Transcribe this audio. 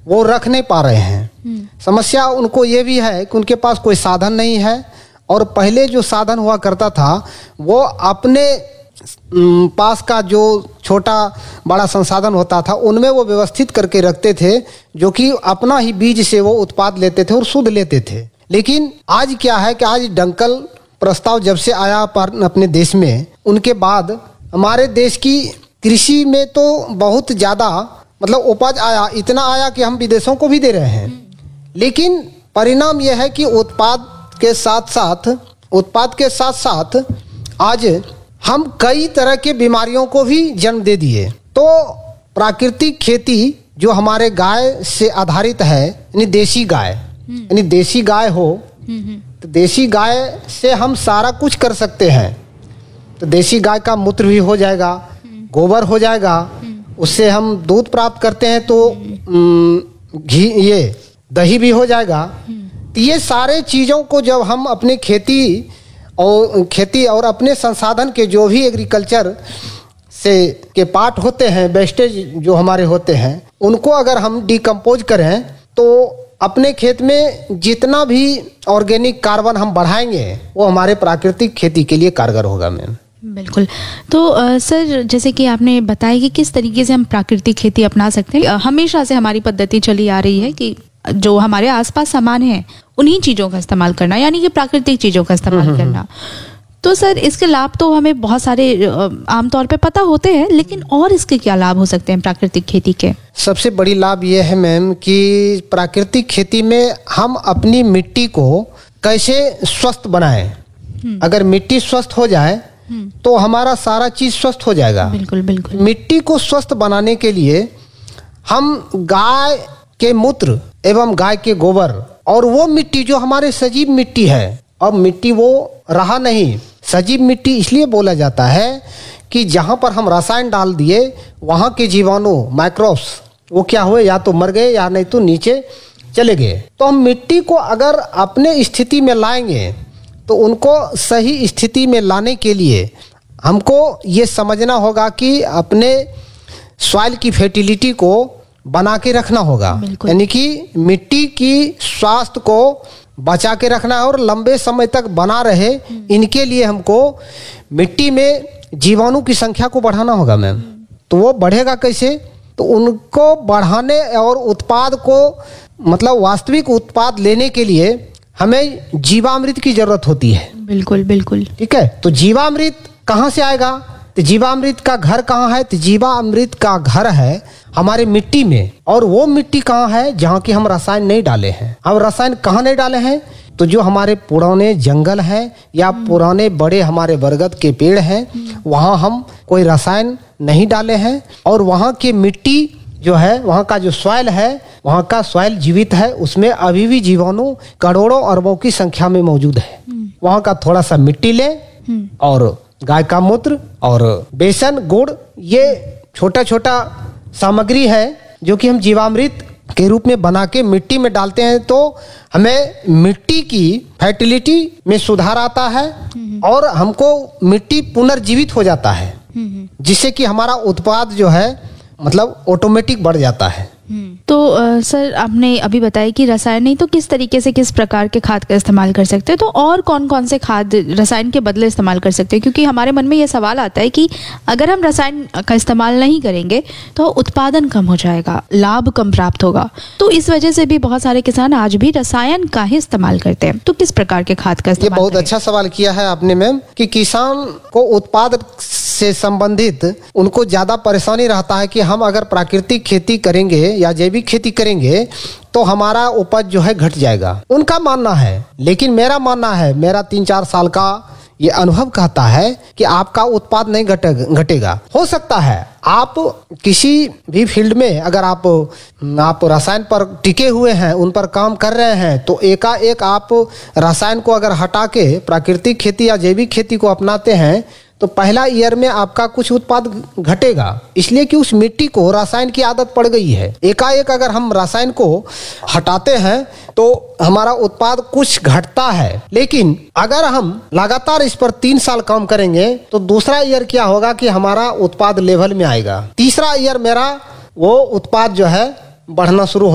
वो रख नहीं पा रहे हैं। समस्या उनको ये भी है कि उनके पास कोई साधन नहीं है, और पहले जो साधन हुआ करता था वो अपने पास का जो छोटा बड़ा संसाधन होता था उनमें वो व्यवस्थित करके रखते थे, जो कि अपना ही बीज से वो उत्पाद लेते थे और शुद्ध लेते थे। लेकिन आज क्या है कि आज डंकल प्रस्ताव जब से आया अपने देश में, उनके बाद हमारे देश की कृषि में तो बहुत ज़्यादा मतलब उपज आया, इतना आया कि हम विदेशों को भी दे रहे हैं। लेकिन परिणाम यह है कि उत्पाद के साथ साथ आज हम कई तरह के बीमारियों को भी जन्म दे दिए। तो प्राकृतिक खेती जो हमारे गाय से आधारित है, यानी देसी गाय, यानी देसी गाय हो तो देसी गाय से हम सारा कुछ कर सकते हैं। तो देसी गाय का मूत्र भी हो जाएगा, गोबर हो जाएगा, उससे हम दूध प्राप्त करते हैं, तो घी, ये दही भी हो जाएगा। तो ये सारे चीज़ों को जब हम अपने खेती और अपने संसाधन के जो भी एग्रीकल्चर से के पार्ट होते हैं, वेस्टेज जो हमारे होते हैं, उनको अगर हम डिकम्पोज करें तो अपने खेत में जितना भी ऑर्गेनिक कार्बन हम बढ़ाएंगे वो हमारे प्राकृतिक खेती के लिए कारगर होगा। मैम बिल्कुल। तो सर, जैसे कि आपने बताया कि किस तरीके से हम प्राकृतिक खेती अपना सकते हैं, हमेशा से हमारी पद्धति चली आ रही है कि जो हमारे आसपास सामान है उन्हीं चीज़ों का इस्तेमाल करना, यानी कि प्राकृतिक चीज़ों का इस्तेमाल करना। तो सर, इसके लाभ तो हमें बहुत सारे आमतौर पे पता होते हैं, लेकिन और इसके क्या लाभ हो सकते हैं प्राकृतिक खेती के? सबसे बड़ी लाभ ये है मैम कि प्राकृतिक खेती में हम अपनी मिट्टी को कैसे स्वस्थ बनाएं। अगर मिट्टी स्वस्थ हो जाए तो हमारा सारा चीज स्वस्थ हो जाएगा। बिल्कुल बिल्कुल। मिट्टी को स्वस्थ बनाने के लिए हम गाय के मूत्र एवं गाय के गोबर, और वो मिट्टी जो हमारे सजीव मिट्टी है, अब मिट्टी वो रहा नहीं। सजीव मिट्टी इसलिए बोला जाता है कि जहाँ पर हम रसायन डाल दिए वहाँ के जीवाणु माइक्रोब्स वो क्या हुए, या तो मर गए या नहीं तो नीचे चले गए। तो हम मिट्टी को अगर अपने स्थिति में लाएंगे तो उनको सही स्थिति में लाने के लिए हमको ये समझना होगा कि अपने सॉइल की फर्टिलिटी को बना के रखना होगा, यानी कि मिट्टी की स्वास्थ्य को बचा के रखना है और लंबे समय तक बना रहे। इनके लिए हमको मिट्टी में जीवाणु की संख्या को बढ़ाना होगा मैम। तो वो बढ़ेगा कैसे? तो उनको बढ़ाने और उत्पाद को मतलब वास्तविक उत्पाद लेने के लिए हमें जीवामृत की जरूरत होती है। बिल्कुल बिल्कुल। ठीक है, तो जीवामृत कहाँ से आएगा? तो जीवामृत का घर कहाँ है? तो जीवामृत का घर है हमारे मिट्टी में। और वो मिट्टी कहाँ है? जहाँ की हम रसायन नहीं डाले हैं। हम रसायन कहाँ नहीं डाले हैं? तो जो हमारे पुराने जंगल हैं या पुराने बड़े हमारे बरगद के पेड़ हैं, वहाँ हम कोई रसायन नहीं डाले हैं। और वहाँ की मिट्टी जो है, वहाँ का जो सॉइल है, वहाँ का सॉइल जीवित है, उसमें अभी भी जीवाणु करोड़ों अरबों की संख्या में मौजूद है। वहाँ का थोड़ा सा मिट्टी ले और गाय का मूत्र और बेसन, गुड़, ये छोटा छोटा सामग्री है जो कि हम जीवामृत के रूप में बना के मिट्टी में डालते हैं, तो हमें मिट्टी की फर्टिलिटी में सुधार आता है और हमको मिट्टी पुनर्जीवित हो जाता है, जिससे कि हमारा उत्पाद जो है मतलब ऑटोमेटिक बढ़ जाता है। तो सर, आपने अभी बताया कि रसायन नहीं तो किस तरीके से किस प्रकार के खाद का इस्तेमाल कर सकते हैं, तो और कौन कौन से खाद रसायन के बदले इस्तेमाल कर सकते हैं? क्योंकि हमारे मन में ये सवाल आता है कि अगर हम रसायन का इस्तेमाल नहीं करेंगे तो उत्पादन कम हो जाएगा, लाभ कम प्राप्त होगा। तो इस वजह से भी बहुत सारे किसान आज भी रसायन का ही इस्तेमाल करते हैं। तो किस प्रकार के खाद का इस्तेमाल? ये बहुत अच्छा सवाल किया है आपने मैम, कि किसान को उत्पाद से संबंधित उनको ज्यादा परेशानी रहता है कि हम अगर प्राकृतिक खेती करेंगे या जैविक खेती करेंगे तो हमारा उपज जो है घट जाएगा, उनका मानना है। लेकिन मेरा मानना है, मेरा 3-4 साल का ये अनुभव कहता है कि आपका उत्पाद नहीं घटेगा। हो सकता है आप किसी भी फील्ड में अगर आप रसायन पर टिके हुए हैं, उन पर काम कर रहे हैं, तो एकाएक आप रसायन को अगर हटा के प्राकृतिक खेती या जैविक खेती को अपनाते हैं तो पहला ईयर में आपका कुछ उत्पाद घटेगा, इसलिए कि उस मिट्टी को रसायन की आदत पड़ गई है। एकाएक अगर हम रसायन को हटाते हैं तो हमारा उत्पाद कुछ घटता है। लेकिन अगर हम लगातार इस पर 3 साल काम करेंगे तो दूसरा ईयर क्या होगा कि हमारा उत्पाद लेवल में आएगा। तीसरा ईयर मेरा वो उत्पाद जो है बढ़ना शुरू